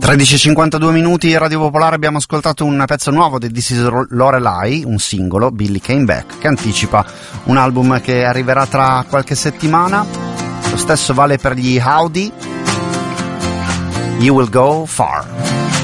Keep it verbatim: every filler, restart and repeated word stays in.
tredici e cinquantadue minuti, Radio Popolare, abbiamo ascoltato un pezzo nuovo di This Is Lorelai, un singolo, Billy Came Back, che anticipa un album che arriverà tra qualche settimana. Lo stesso vale per gli Howdy, You Will Go Far.